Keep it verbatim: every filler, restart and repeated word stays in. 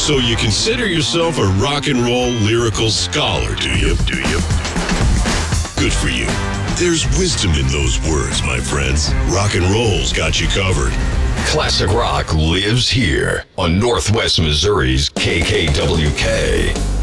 So you consider yourself a rock and roll lyrical scholar, do you? Do you? Good for you. There's wisdom in those words, my friends. Rock and roll's got you covered. Classic rock lives here on Northwest Missouri's K K W K.